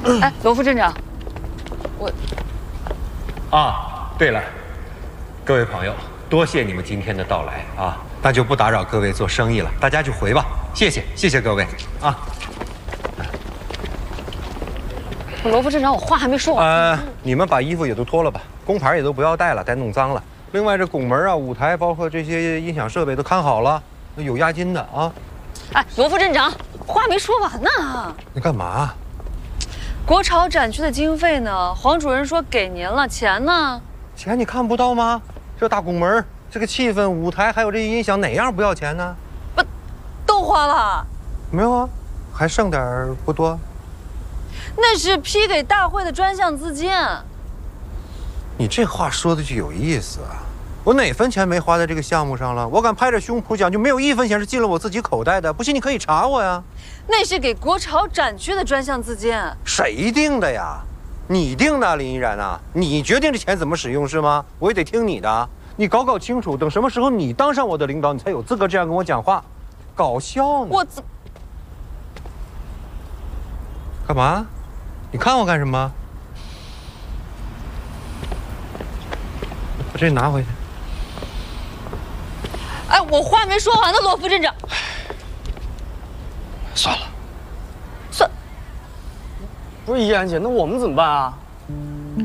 哎，罗副镇长， 对了，各位朋友，多谢你们今天的到来啊，那就不打扰各位做生意了，大家就回吧，谢谢各位啊。 罗副镇长，我话还没说完。 你们把衣服也都脱了吧，工牌也都不要带了，带弄脏了。另外，这拱门啊、舞台，包括这些音响设备都看好了，有押金的啊。 哎，罗副镇长，话没说完呢。 你干嘛？ 国潮展区的经费呢？黄主任说给您了，钱呢？ 钱你看不到吗？这大拱门，这个气氛、舞台，还有这些音响，哪样不要钱呢？ 不，都花了。 没有啊，还剩点儿不多。 那是批给大会的专项资金。 你这话说的就有意思啊！我哪分钱没花在这个项目上了？我敢拍着胸脯讲，就没有一分钱是进了我自己口袋的。不信你可以查我呀。 那是给国潮展区的专项资金。 谁定的呀？你定的，林依然啊！你决定这钱怎么使用是吗？我也得听你的。你搞清楚，等什么时候你当上我的领导，你才有资格这样跟我讲话。搞笑呢？ 我干嘛？你看我干什么？把这拿回去。 哎，我话没说完呢，罗副镇长。 不是依然姐，那我们怎么办啊？